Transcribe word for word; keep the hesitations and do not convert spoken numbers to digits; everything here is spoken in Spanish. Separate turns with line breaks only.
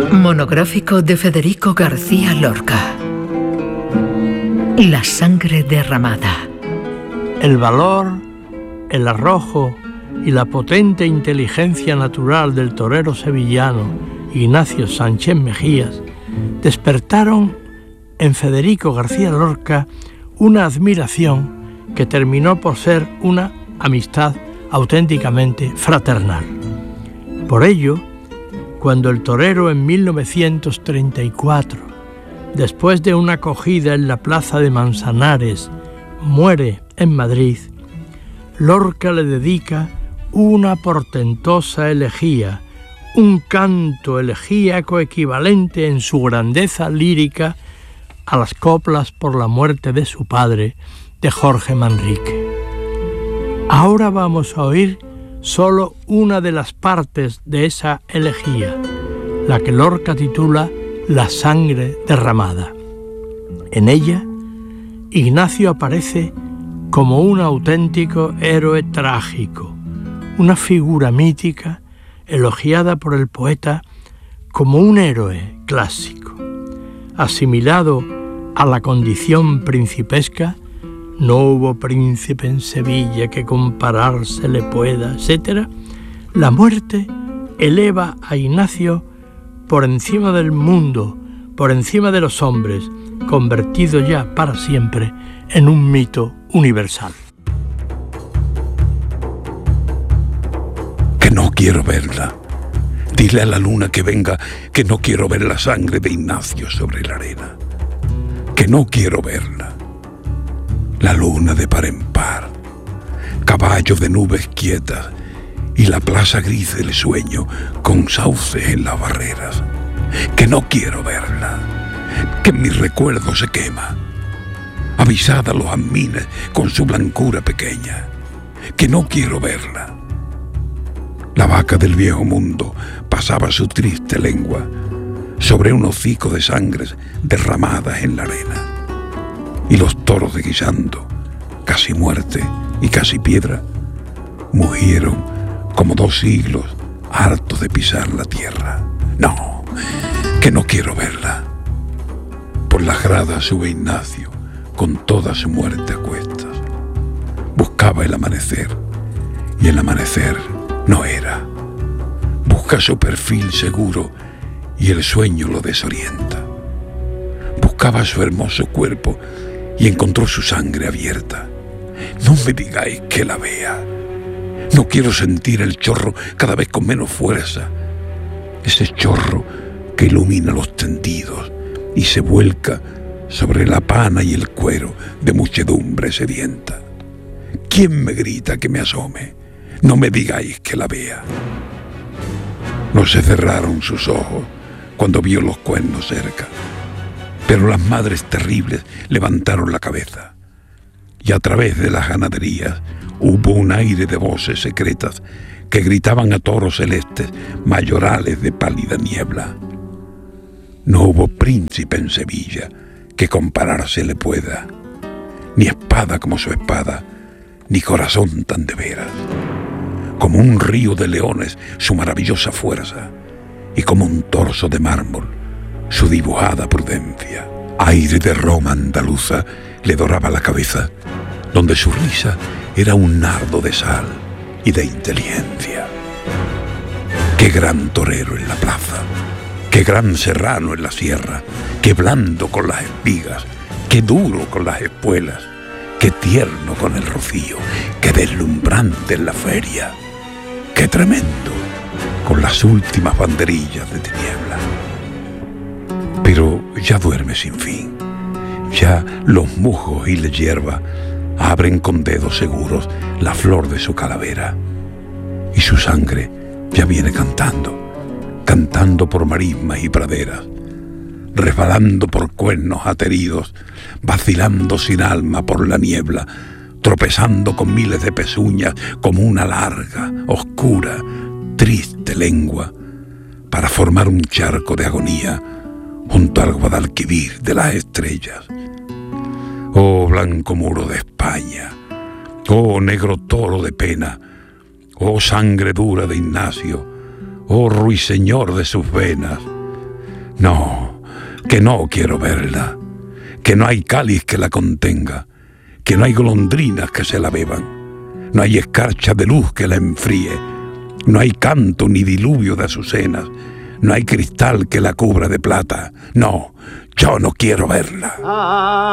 Monográfico de Federico García Lorca. La sangre derramada.
El valor, el arrojo y la potente inteligencia natural del torero sevillano Ignacio Sánchez Mejías despertaron en Federico García Lorca una admiración que terminó por ser una amistad auténticamente fraternal. Por ello, cuando el torero en mil novecientos treinta y cuatro, después de una acogida en la plaza de Manzanares, muere en Madrid, Lorca le dedica una portentosa elegía, un canto elegíaco equivalente en su grandeza lírica a las coplas por la muerte de su padre, de Jorge Manrique. Ahora vamos a oír solo una de las partes de esa elegía, la que Lorca titula La sangre derramada. En ella, Ignacio aparece como un auténtico héroe trágico, una figura mítica elogiada por el poeta como un héroe clásico. Asimilado a la condición principesca, no hubo príncipe en Sevilla que compararse le pueda, etcétera, la muerte eleva a Ignacio por encima del mundo, por encima de los hombres, convertido ya para siempre en un mito universal.
Que no quiero verla. Dile a la luna que venga, que no quiero ver la sangre de Ignacio sobre la arena. Que no quiero verla. La luna de par en par, caballo de nubes quietas y la plaza gris del sueño con sauces en las barreras. Que no quiero verla, que mi recuerdo se quema, avisada los jazmines con su blancura pequeña. Que no quiero verla. La vaca del viejo mundo pasaba su triste lengua sobre un hocico de sangres derramadas en la arena. Y los toros de guisando, casi muerte y casi piedra, mugieron como dos siglos hartos de pisar la tierra. No, que no quiero verla. Por las gradas sube Ignacio con toda su muerte a cuestas. Buscaba el amanecer y el amanecer no era. Busca su perfil seguro y el sueño lo desorienta. Buscaba su hermoso cuerpo y encontró su sangre abierta. No me digáis que la vea. No quiero sentir el chorro cada vez con menos fuerza. Ese chorro que ilumina los tendidos y se vuelca sobre la pana y el cuero de muchedumbre sedienta. ¿Quién me grita que me asome? No me digáis que la vea. No se cerraron sus ojos cuando vio los cuernos cerca. Pero las madres terribles levantaron la cabeza y a través de las ganaderías hubo un aire de voces secretas que gritaban a toros celestes mayorales de pálida niebla. No hubo príncipe en Sevilla que compararse le pueda, ni espada como su espada, ni corazón tan de veras. Como un río de leones su maravillosa fuerza y como un torso de mármol su dibujada prudencia. Aire de Roma andaluza le doraba la cabeza, donde su risa era un nardo de sal y de inteligencia. Qué gran torero en la plaza, qué gran serrano en la sierra, qué blando con las espigas, qué duro con las espuelas, qué tierno con el rocío, qué deslumbrante en la feria, qué tremendo con las últimas banderillas de tiniebla. Pero ya duerme sin fin, ya los musgos y la hierba abren con dedos seguros la flor de su calavera, y su sangre ya viene cantando, cantando por marismas y praderas, resbalando por cuernos ateridos, vacilando sin alma por la niebla, tropezando con miles de pezuñas como una larga, oscura, triste lengua, para formar un charco de agonía junto al Guadalquivir de las estrellas. Oh blanco muro de España, oh negro toro de pena, oh sangre dura de Ignacio, oh ruiseñor de sus venas, No, que no quiero verla, que no hay cáliz que la contenga, que no hay golondrinas que se la beban, no hay escarcha de luz que la enfríe, no hay canto ni diluvio de azucenas, no hay cristal que la cubra de plata. No, yo no quiero verla.